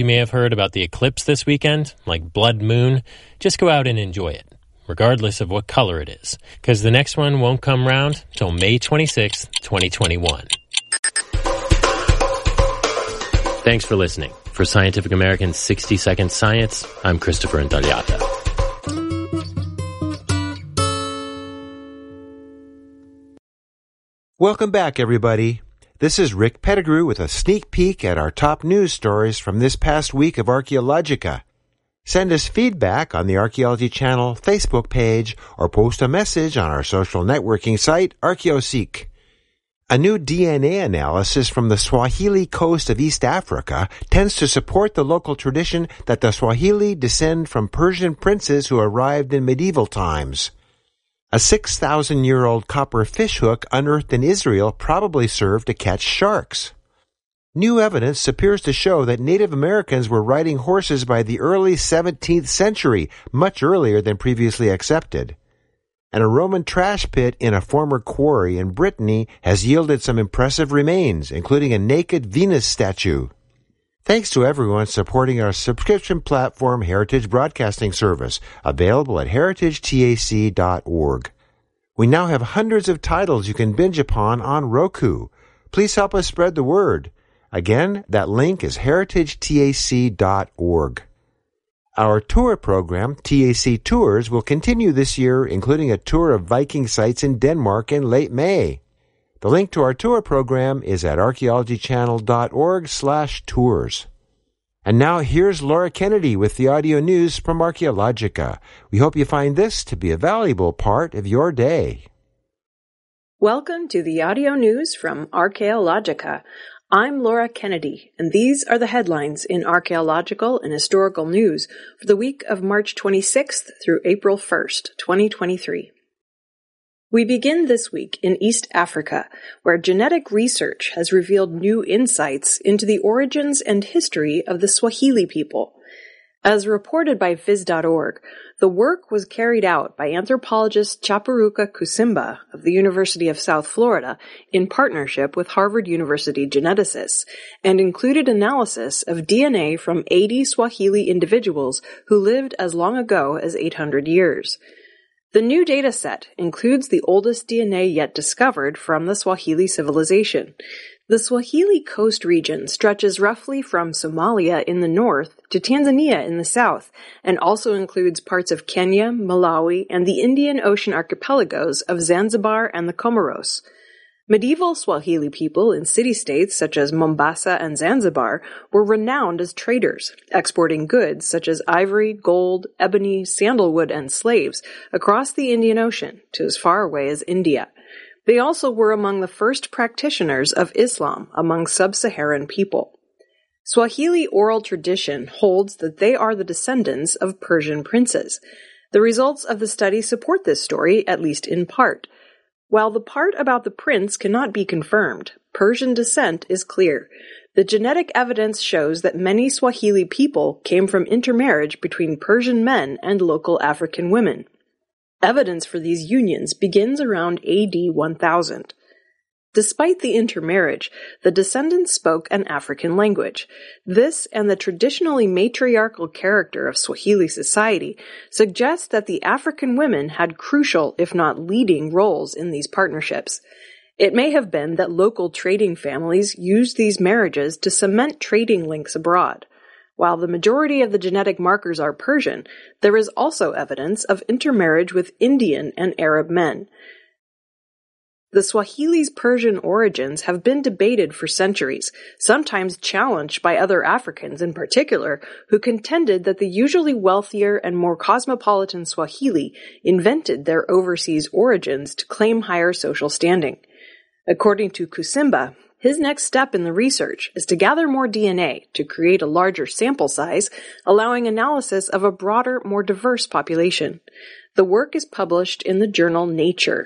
You may have heard about the eclipse this weekend, like blood moon. Just go out and enjoy it, regardless of what color it is, because the next one won't come round till May 26th, 2021. Thanks for listening. For Scientific American's 60 Second Science, I'm Christopher Intagliata. Welcome back, everybody. This is Rick Pettigrew with a sneak peek at our top news stories from this past week of Archaeologica. Send us feedback on the Archaeology Channel Facebook page or post a message on our social networking site, ArchaeoSeek. A new DNA analysis from the Swahili coast of East Africa tends to support the local tradition that the Swahili descend from Persian princes who arrived in medieval times. A 6,000-year-old copper fishhook unearthed in Israel probably served to catch sharks. New evidence appears to show that Native Americans were riding horses by the early 17th century, much earlier than previously accepted. And a Roman trash pit in a former quarry in Brittany has yielded some impressive remains, including a naked Venus statue. Thanks to everyone supporting our subscription platform, Heritage Broadcasting Service, available at heritagetac.org. We now have hundreds of titles you can binge upon on Roku. Please help us spread the word. Again, that link is heritagetac.org. Our tour program, TAC Tours, will continue this year, including a tour of Viking sites in Denmark in late May. The link to our tour program is at archaeologychannel.org/tours. And now here's Laura Kennedy with the audio news from Archaeologica. We hope you find this to be a valuable part of your day. Welcome to the audio news from Archaeologica. I'm Laura Kennedy, and these are the headlines in archaeological and historical news for the week of March 26th through April 1st, 2023. We begin this week in East Africa, where genetic research has revealed new insights into the origins and history of the Swahili people. As reported by Viz.org, the work was carried out by anthropologist Chaparuka Kusimba of the University of South Florida in partnership with Harvard University geneticists, and included analysis of DNA from 80 Swahili individuals who lived as long ago as 800 years. The new data set includes the oldest DNA yet discovered from the Swahili civilization. The Swahili coast region stretches roughly from Somalia in the north to Tanzania in the south, and also includes parts of Kenya, Malawi, and the Indian Ocean archipelagos of Zanzibar and the Comoros. Medieval Swahili people in city-states such as Mombasa and Zanzibar were renowned as traders, exporting goods such as ivory, gold, ebony, sandalwood, and slaves across the Indian Ocean to as far away as India. They also were among the first practitioners of Islam among sub-Saharan people. Swahili oral tradition holds that they are the descendants of Persian princes. The results of the study support this story, at least in part. While the part about the prince cannot be confirmed, Persian descent is clear. The genetic evidence shows that many Swahili people came from intermarriage between Persian men and local African women. Evidence for these unions begins around AD 1000. Despite the intermarriage, the descendants spoke an African language. This and the traditionally matriarchal character of Swahili society suggests that the African women had crucial, if not leading, roles in these partnerships. It may have been that local trading families used these marriages to cement trading links abroad. While the majority of the genetic markers are Persian, there is also evidence of intermarriage with Indian and Arab men. The Swahili's Persian origins have been debated for centuries, sometimes challenged by other Africans in particular, who contended that the usually wealthier and more cosmopolitan Swahili invented their overseas origins to claim higher social standing. According to Kusimba, his next step in the research is to gather more DNA to create a larger sample size, allowing analysis of a broader, more diverse population. The work is published in the journal Nature.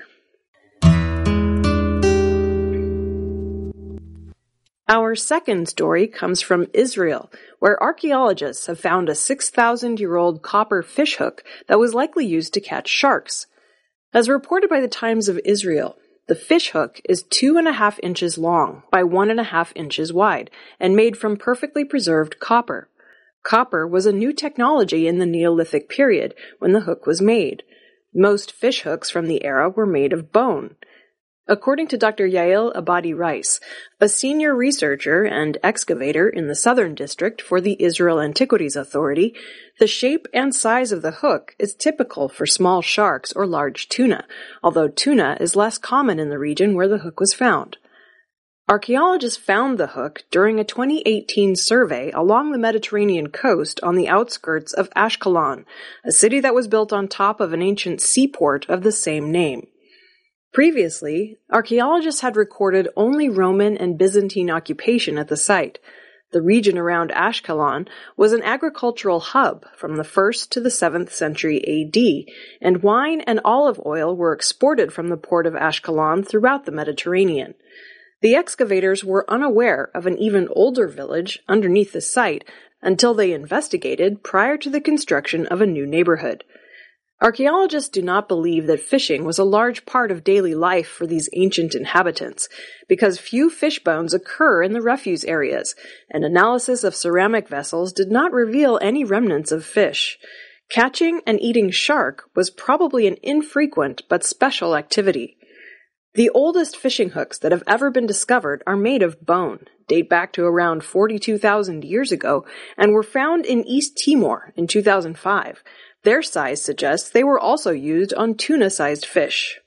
Our second story comes from Israel, where archaeologists have found a 6,000-year-old copper fishhook that was likely used to catch sharks. As reported by the Times of Israel, the fishhook is 2.5 inches long by 1.5 inches wide and made from perfectly preserved copper. Copper was a new technology in the Neolithic period when the hook was made. Most fish hooks from the era were made of bone. According to Dr. Yael Abadi-Rice, a senior researcher and excavator in the Southern District for the Israel Antiquities Authority, the shape and size of the hook is typical for small sharks or large tuna, although tuna is less common in the region where the hook was found. Archaeologists found the hook during a 2018 survey along the Mediterranean coast on the outskirts of Ashkelon, a city that was built on top of an ancient seaport of the same name. Previously, archaeologists had recorded only Roman and Byzantine occupation at the site. The region around Ashkelon was an agricultural hub from the 1st to the 7th century AD, and wine and olive oil were exported from the port of Ashkelon throughout the Mediterranean. The excavators were unaware of an even older village underneath the site until they investigated prior to the construction of a new neighborhood. Archaeologists do not believe that fishing was a large part of daily life for these ancient inhabitants, because few fish bones occur in the refuse areas, and analysis of ceramic vessels did not reveal any remnants of fish. Catching and eating shark was probably an infrequent but special activity. The oldest fishing hooks that have ever been discovered are made of bone, date back to around 42,000 years ago, and were found in East Timor in 2005. Their size suggests they were also used on tuna-sized fish.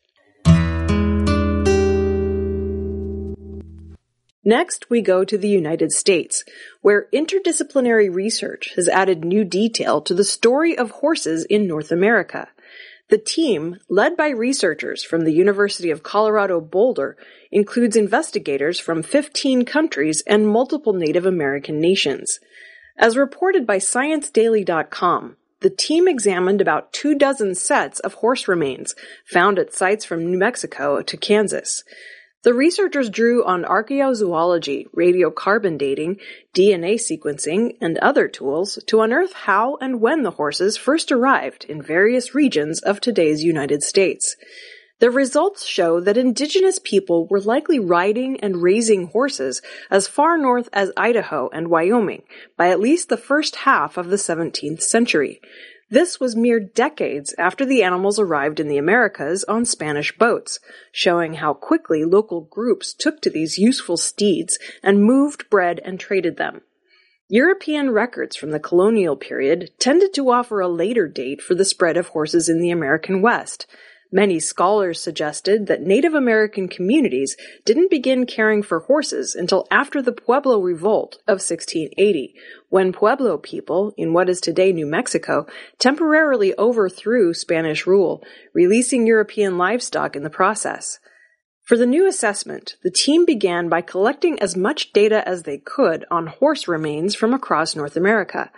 Next, we go to the United States, where interdisciplinary research has added new detail to the story of horses in North America. The team, led by researchers from the University of Colorado Boulder, includes investigators from 15 countries and multiple Native American nations. As reported by ScienceDaily.com, the team examined about 24 sets of horse remains found at sites from New Mexico to Kansas. The researchers drew on archaeozoology, radiocarbon dating, DNA sequencing, and other tools to unearth how and when the horses first arrived in various regions of today's United States. The results show that indigenous people were likely riding and raising horses as far north as Idaho and Wyoming by at least the first half of the 17th century. This was mere decades after the animals arrived in the Americas on Spanish boats, showing how quickly local groups took to these useful steeds and moved, bred, and traded them. European records from the colonial period tended to offer a later date for the spread of horses in the American West. Many scholars suggested that Native American communities didn't begin caring for horses until after the Pueblo Revolt of 1680, when Pueblo people, in what is today New Mexico, temporarily overthrew Spanish rule, releasing European livestock in the process. For the new assessment, the team began by collecting as much data as they could on horse remains from across North America.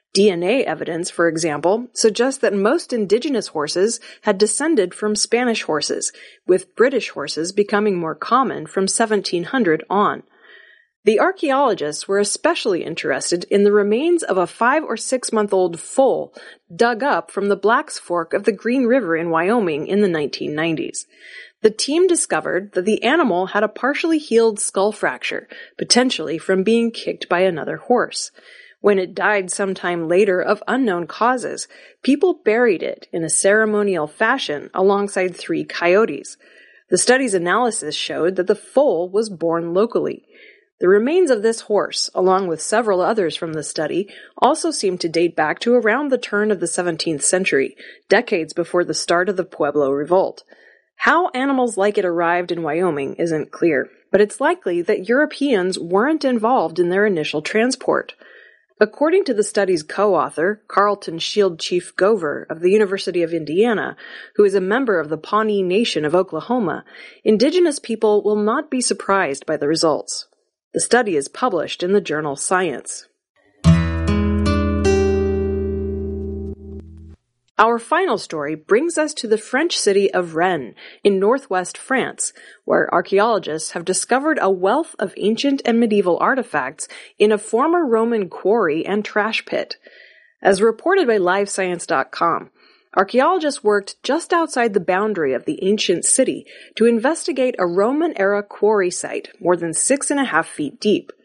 DNA evidence, for example, suggests that most indigenous horses had descended from Spanish horses, with British horses becoming more common from 1700 on. The archaeologists were especially interested in the remains of a 5 or 6 month old foal dug up from the Black's Fork of the Green River in Wyoming in the 1990s. The team discovered that the animal had a partially healed skull fracture, potentially from being kicked by another horse. When it died sometime later of unknown causes, people buried it in a ceremonial fashion alongside 3 coyotes. The study's analysis showed that the foal was born locally. The remains of this horse, along with several others from the study, also seem to date back to around the turn of the 17th century, decades before the start of the Pueblo Revolt. How animals like it arrived in Wyoming isn't clear, but it's likely that Europeans weren't involved in their initial transport. According to the study's co-author, Carlton Shield Chief Gover of the University of Indiana, who is a member of the Pawnee Nation of Oklahoma, indigenous people will not be surprised by the results. The study is published in the journal Science. Our final story brings us to the French city of Rennes in northwest France, where archaeologists have discovered a wealth of ancient and medieval artifacts in a former Roman quarry and trash pit. As reported by LiveScience.com, archaeologists worked just outside the boundary of the ancient city to investigate a Roman-era quarry site more than 6.5 feet deep.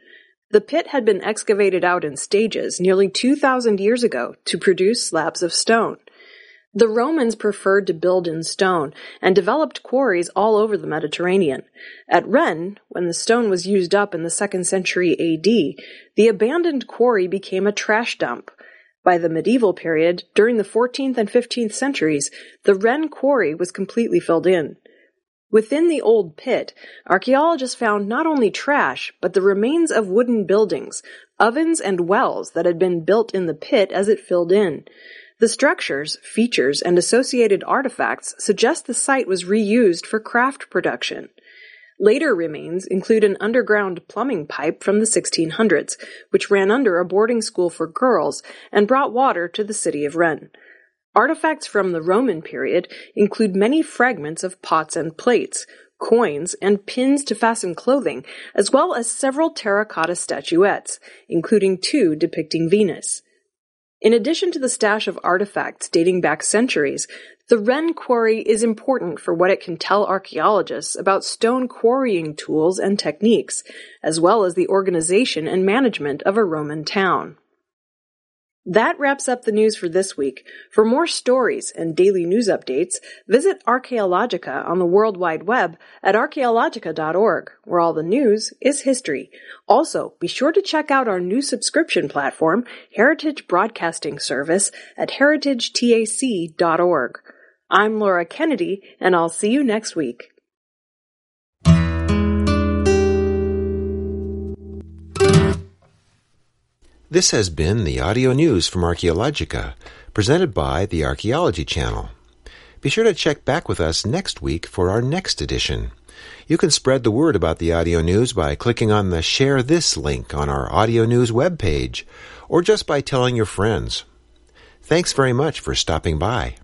The pit had been excavated out in stages nearly 2,000 years ago to produce slabs of stone. The Romans preferred to build in stone and developed quarries all over the Mediterranean. At Rennes, when the stone was used up in the 2nd century AD, the abandoned quarry became a trash dump. By the medieval period, during the 14th and 15th centuries, the Rennes quarry was completely filled in. Within the old pit, archaeologists found not only trash, but the remains of wooden buildings, ovens, and wells that had been built in the pit as it filled in. The structures, features, and associated artifacts suggest the site was reused for craft production. Later remains include an underground plumbing pipe from the 1600s, which ran under a boarding school for girls and brought water to the city of Rennes. Artifacts from the Roman period include many fragments of pots and plates, coins, and pins to fasten clothing, as well as several terracotta statuettes, including 2 depicting Venus. In addition to the stash of artifacts dating back centuries, the Rennes quarry is important for what it can tell archaeologists about stone quarrying tools and techniques, as well as the organization and management of a Roman town. That wraps up the news for this week. For more stories and daily news updates, visit Archaeologica on the World Wide Web at archaeologica.org, where all the news is history. Also, be sure to check out our new subscription platform, Heritage Broadcasting Service, at heritagetac.org. I'm Laura Kennedy, and I'll see you next week. This has been the audio news from Archaeologica, presented by the Archaeology Channel. Be sure to check back with us next week for our next edition. You can spread the word about the audio news by clicking on the Share This link on our audio news webpage, or just by telling your friends. Thanks very much for stopping by.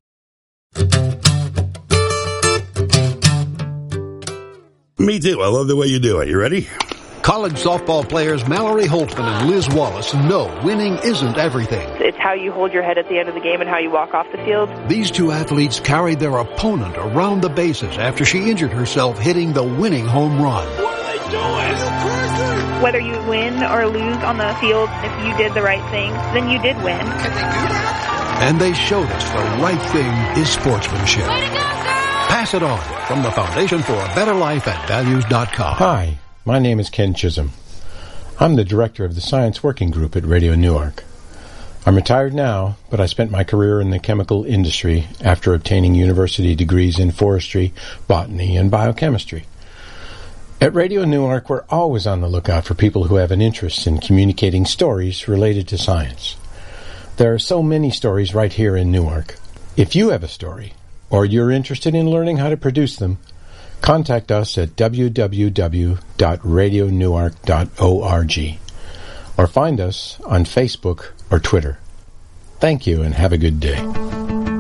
Me too. I love the way you do it. You ready? College softball players Mallory Holtzman and Liz Wallace know winning isn't everything. It's how you hold your head at the end of the game and how you walk off the field. These 2 athletes carried their opponent around the bases after she injured herself hitting the winning home run. What are they doing? Whether you win or lose on the field, if you did the right thing, then you did win. Can they do that? And they showed us the right thing is sportsmanship. Way to go, girl! Pass it on from the Foundation for a Better Life at Values.com. Hi. My name is Ken Chisholm. I'm the director of the Science Working Group at Radio Newark. I'm retired now, but I spent my career in the chemical industry after obtaining university degrees in forestry, botany, and biochemistry. At Radio Newark, we're always on the lookout for people who have an interest in communicating stories related to science. There are so many stories right here in Newark. If you have a story, or you're interested in learning how to produce them, contact us at www.radionewark.org or find us on Facebook or Twitter. Thank you and have a good day.